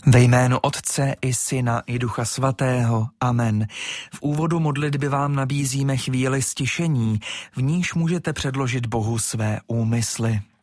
Ve jménu Otce i Syna i Ducha Svatého. Amen. V úvodu modlitby vám nabízíme chvíli stišení, v níž můžete předložit Bohu své úmysly.